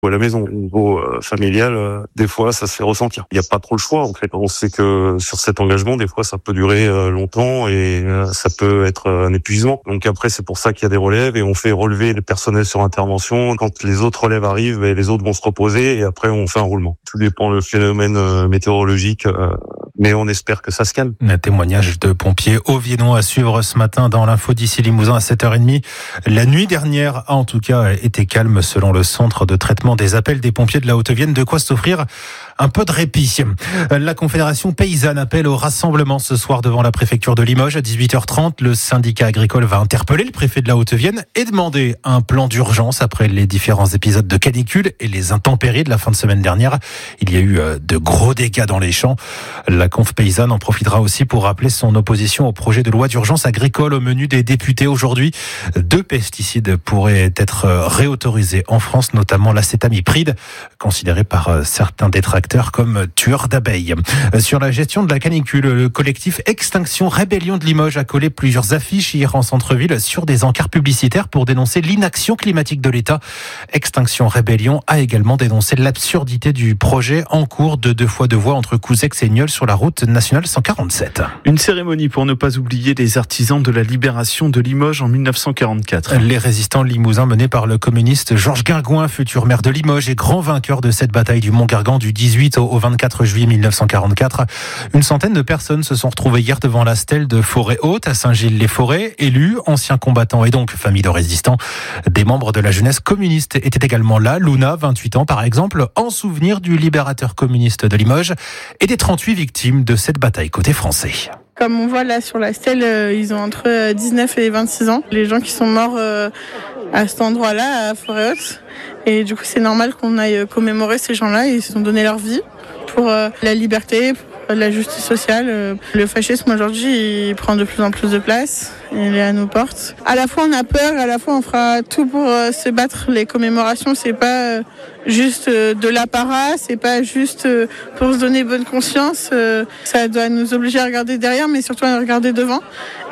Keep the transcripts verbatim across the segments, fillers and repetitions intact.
à la maison. Au niveau euh, familial, euh, des fois, ça se fait ressentir. Il n'y a pas trop le choix, en fait. On sait que sur cet engagement, des fois, ça peut durer euh, longtemps et euh, ça peut être euh, un épuisement. Donc après, c'est pour ça qu'il y a des relèves et on fait relever le personnel sur intervention. Quand les autres relèves arrivent, ben, les autres vont se reposer et après, on fait un roulement. Tout dépend du phénomène euh, météorologique, euh, mais on espère que ça se calme. Un témoignage de pompiers haut-viennois à suivre ce matin dans l'info d'ici Limousin à sept heures trente. La nuit dernière a en tout cas été calme selon le centre de traitement des appels des pompiers de la Haute-Vienne, de quoi s'offrir un peu de répit. La Confédération paysanne appelle au rassemblement ce soir devant la préfecture de Limoges à dix-huit heures trente. Le syndicat agricole va interpeller le préfet de la Haute-Vienne et demander un plan d'urgence après les différents épisodes de canicule et les intempéries de la fin de semaine dernière. Il y a eu de gros dégâts dans les champs. La Conf paysanne en profitera aussi pour rappeler son opposition au projet de loi d'urgence agricole au menu des députés aujourd'hui. Deux pesticides pourraient être réautorisés en France, notamment l'acétamipride, considéré par certains détracteurs comme tueur d'abeilles. Sur la gestion de la canicule, le collectif Extinction Rébellion de Limoges a collé plusieurs affiches hier en centre-ville sur des encarts publicitaires pour dénoncer l'inaction climatique de l'État. Extinction Rébellion a également dénoncé l'absurdité du projet en cours de deux fois deux voies entre Couzex et Nieul sur la route nationale cent quarante-sept. Une cérémonie pour ne pas oublier les artisans de la libération de Limoges en dix-neuf cent quarante-quatre. Les résistants limousins menés par le communiste Georges Guingouin, futur maire de Limoges et grand vainqueur de cette bataille du Mont-Gargan du dix-huit au vingt-quatre juillet mille neuf cent quarante-quatre. Une centaine de personnes se sont retrouvées hier devant la stèle de Forêt-Haute à Saint-Gilles-les-Forêts. Élus, anciens combattants et donc familles de résistants. Des membres de la jeunesse communiste étaient également là. Luna, vingt-huit ans par exemple, en souvenir du libérateur communiste de Limoges et des trente-huit victimes de cette bataille côté français. Comme on voit là sur la stèle, euh, ils ont entre dix-neuf et vingt-six ans. Les gens qui sont morts euh, à cet endroit-là, à Forêt-Haute. Et du coup, c'est normal qu'on aille commémorer ces gens-là. Ils se sont donné leur vie pour euh, la liberté, pour la justice sociale. Euh, le fascisme aujourd'hui, il prend de plus en plus de place. Il est à nos portes. À la fois, on a peur, à la fois, on fera tout pour euh, se battre. Les commémorations, c'est pas euh, juste euh, de l'apparat, c'est pas juste euh, pour se donner bonne conscience. Euh, ça doit nous obliger à regarder derrière, mais surtout à regarder devant.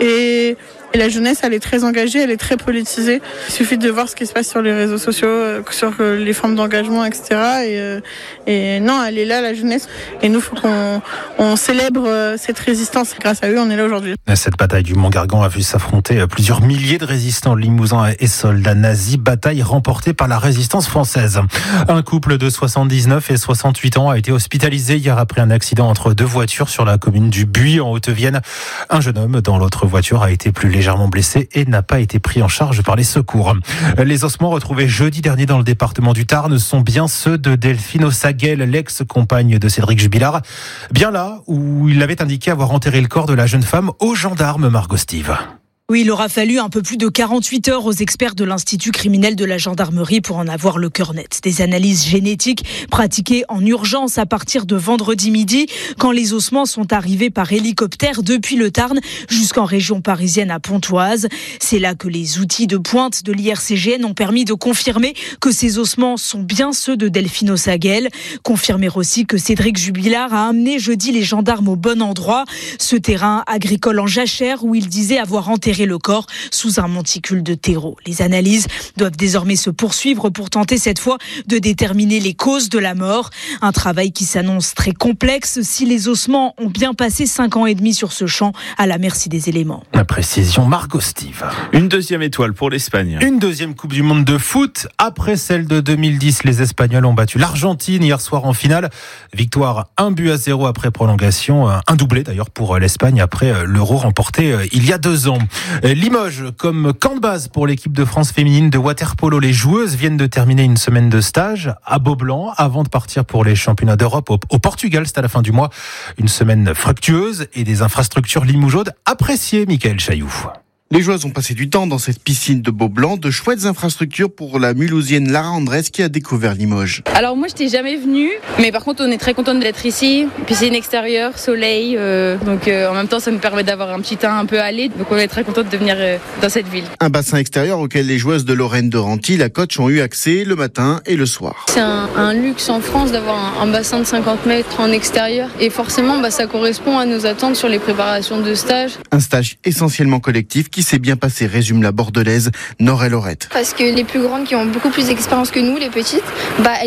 Et Et la jeunesse, elle est très engagée, elle est très politisée. Il suffit de voir ce qui se passe sur les réseaux sociaux, sur les formes d'engagement, et cetera. Et, et non, elle est là, la jeunesse. Et nous, il faut qu'on on célèbre cette résistance. Grâce à eux, on est là aujourd'hui. Cette bataille du Mont-Gargan a vu s'affronter plusieurs milliers de résistants limousins et soldats nazis. Bataille remportée par la résistance française. Un couple de soixante-dix-neuf et soixante-huit ans a été hospitalisé hier après un accident entre deux voitures sur la commune du Buis en Haute-Vienne. Un jeune homme dans l'autre voiture a été plus légèrement blessé et n'a pas été pris en charge par les secours. Les ossements retrouvés jeudi dernier dans le département du Tarn sont bien ceux de Delphine Ossaguel, l'ex-compagne de Cédric Jubilard, bien là où il avait indiqué avoir enterré le corps de la jeune femme aux gendarmes, Margot Steve. Oui, il aura fallu un peu plus de quarante-huit heures aux experts de l'Institut criminel de la gendarmerie pour en avoir le cœur net. Des analyses génétiques pratiquées en urgence à partir de vendredi midi, quand les ossements sont arrivés par hélicoptère depuis le Tarn jusqu'en région parisienne à Pontoise. C'est là que les outils de pointe de l'I R C G N ont permis de confirmer que ces ossements sont bien ceux de Delphine Ossaguel. Confirmer aussi que Cédric Jubilard a amené jeudi les gendarmes au bon endroit, ce terrain agricole en jachère où il disait avoir enterré le corps sous un monticule de terreau. Les analyses doivent désormais se poursuivre pour tenter cette fois de déterminer les causes de la mort. Un travail qui s'annonce très complexe si les ossements ont bien passé cinq ans et demi sur ce champ à la merci des éléments. La précision, Margot Steve. Une deuxième étoile pour l'Espagne. Une deuxième Coupe du Monde de foot. Après celle de deux mille dix, les Espagnols ont battu l'Argentine hier soir en finale. Victoire un but à zéro après prolongation. Un doublé d'ailleurs pour l'Espagne après l'Euro remporté il y a deux ans. Limoges comme camp de base pour l'équipe de France féminine de water-polo. Les joueuses viennent de terminer une semaine de stage à Beaublanc avant de partir pour les championnats d'Europe au, au Portugal. C'est à la fin du mois. Une semaine fructueuse et des infrastructures limougeaudes appréciées, Michael Chailloux. Les joueuses ont passé du temps dans cette piscine de Beaublanc, de chouettes infrastructures pour la mulhousienne Lara Andrés qui a découvert Limoges. Alors moi je n'étais jamais venue, mais par contre on est très contente d'être ici. Piscine extérieure, soleil, euh, donc euh, en même temps ça nous permet d'avoir un petit teint un peu allé, donc on est très contente de venir euh, dans cette ville. Un bassin extérieur auquel les joueuses de Lorraine de Renty, la coach, ont eu accès le matin et le soir. C'est un, un luxe en France d'avoir un, un bassin de cinquante mètres en extérieur et forcément bah, ça correspond à nos attentes sur les préparations de stage. Un stage essentiellement collectif qui s'est bien passé, résume la bordelaise Norelle Lorette. Parce que les plus grandes qui ont beaucoup plus d'expérience que nous, les petites, bah,